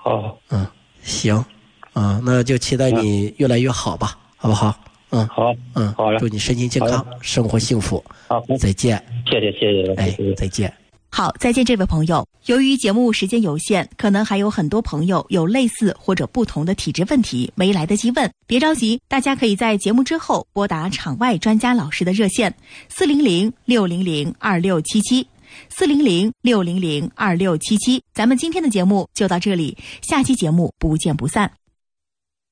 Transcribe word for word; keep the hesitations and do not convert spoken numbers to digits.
好， 嗯，行，啊，那就期待你越来越好吧，好不好？嗯， 好， 嗯， 好嘞， 祝你身心健康，生活幸福。 好， 再见。 谢谢，谢谢， 哎，再见。 好，再见，这位朋友。由于节目时间有限，可能还有很多朋友有类似或者不同的体质问题没来得及问，别着急，大家可以在节目之后拨打场外专家老师的热线四零零六零零二六七七四零零六零零二六七七。咱们今天的节目就到这里，下期节目不见不散。